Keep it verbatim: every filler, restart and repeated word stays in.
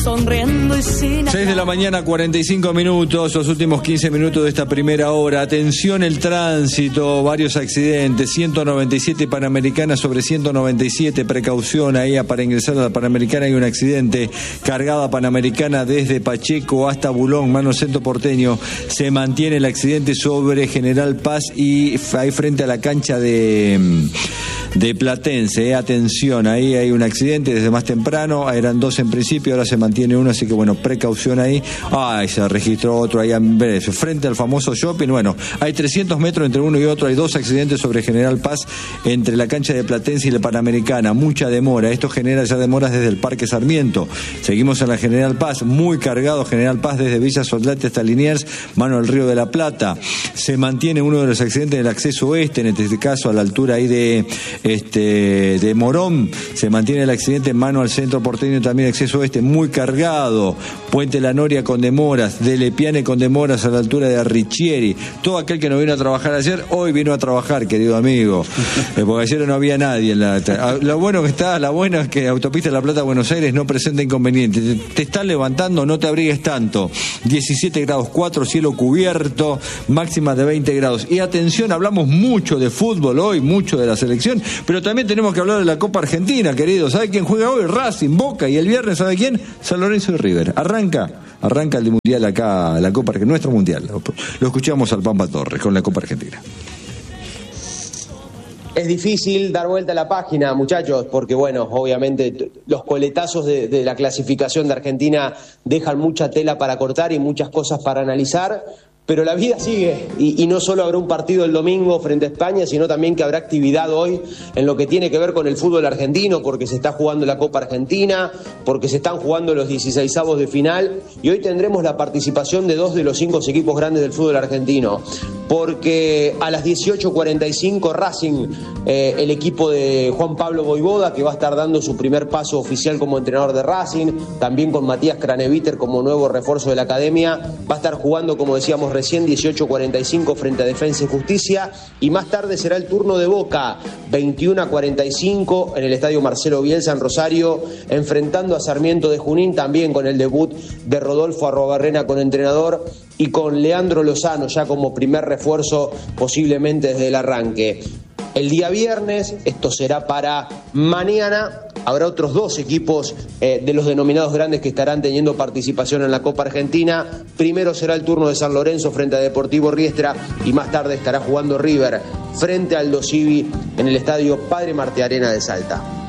Sonriendo y sin seis de la mañana, cuarenta y cinco minutos, los últimos quince minutos de esta primera hora. Atención el tránsito, varios accidentes, ciento noventa y siete Panamericana sobre ciento noventa y siete, precaución ahí para ingresar a la Panamericana, hay un accidente, cargada Panamericana desde Pacheco hasta Bulón, mano centro porteño, se mantiene el accidente sobre General Paz y ahí frente a la cancha de... de Platense, eh. atención, ahí hay un accidente desde más temprano, eran dos en principio, ahora se mantiene uno, así que bueno, precaución ahí. Ay, se registró otro ahí en breve, frente al famoso shopping. Bueno, hay trescientos metros entre uno y otro, hay dos accidentes sobre General Paz entre la cancha de Platense y la Panamericana, mucha demora, esto genera ya demoras desde el Parque Sarmiento. Seguimos en la General Paz, muy cargado General Paz desde Villa Soldate hasta Liniers, mano al Río de la Plata. Se mantiene uno de los accidentes del acceso oeste, en este caso a la altura ahí de Este, de Morón, se mantiene el accidente en mano al centro porteño, también acceso oeste, muy cargado, Puente La Noria con demoras, de Lepiane con demoras a la altura de Arrichieri. Todo aquel que no vino a trabajar ayer, hoy vino a trabajar, querido amigo, eh, porque ayer no había nadie en la, lo bueno que está, la buena es que Autopista La Plata Buenos Aires no presenta inconveniente, te, te estás levantando, no te abrigues tanto, diecisiete grados cuatro, cielo cubierto, máxima de veinte grados, y atención, hablamos mucho de fútbol hoy, mucho de la selección, pero también tenemos que hablar de la Copa Argentina, querido. ¿Sabe quién juega hoy? Racing, Boca, y el viernes, ¿sabe quién? San Lorenzo y River. Arranca, arranca el mundial acá, la Copa Argentina, nuestro mundial. Lo escuchamos al Pampa Torres con la Copa Argentina. Es difícil dar vuelta a la página, muchachos, porque bueno, obviamente los coletazos de, de la clasificación de Argentina dejan mucha tela para cortar y muchas cosas para analizar. Pero la vida sigue y, y no solo habrá un partido el domingo frente a España, sino también que habrá actividad hoy en lo que tiene que ver con el fútbol argentino, porque se está jugando la Copa Argentina, porque se están jugando los dieciseisavos de final y hoy tendremos la participación de dos de los cinco equipos grandes del fútbol argentino, porque a las dieciocho cuarenta y cinco Racing, eh, el equipo de Juan Pablo Voivoda, que va a estar dando su primer paso oficial como entrenador de Racing, también con Matías Craneviter como nuevo refuerzo de la academia, va a estar jugando, como decíamos recién, dieciocho cuarenta y cinco frente a Defensa y Justicia, y más tarde será el turno de Boca, veintiuno cuarenta y cinco en el estadio Marcelo Bielsa en Rosario, enfrentando a Sarmiento de Junín, también con el debut de Rodolfo Arruabarrena con entrenador y con Leandro Lozano ya como primer refuerzo posiblemente desde el arranque. El día viernes, esto será para mañana, habrá otros dos equipos eh, de los denominados grandes que estarán teniendo participación en la Copa Argentina. Primero será el turno de San Lorenzo frente a Deportivo Riestra y más tarde estará jugando River frente al Aldo Civi en el estadio Padre Martí Arena de Salta.